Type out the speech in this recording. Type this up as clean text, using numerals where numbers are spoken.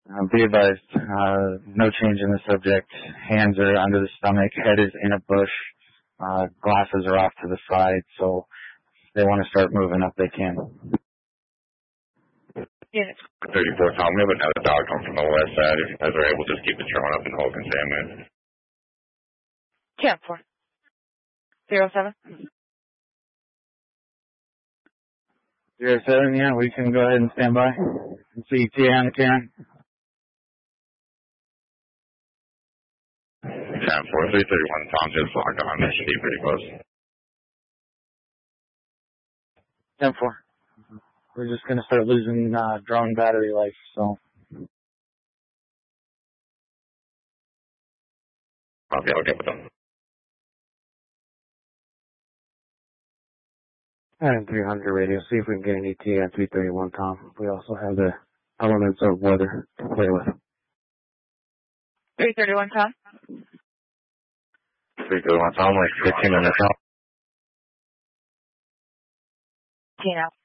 Be advised, no change in the subject. Hands are under the stomach, head is in a bush, glasses are off to the side, so if they want to start moving up, they can. Unit 34 Tom, we have another dog come from the west side. If you guys are able, just keep it showing up and hold containment. 10-4. 07. 07, yeah, we can go ahead and stand by. See TA on the Karen. 10-4, 331 Tom, just logged on. That should be pretty close. 10-4. We're just going to start losing drone battery life, so. Okay, I'll get with them. And 300 radio, see if we can get an ETA at 331, Tom. We also have the elements of weather to play with. 331, Tom. 331 Tom, like 15 minutes out. 10 out.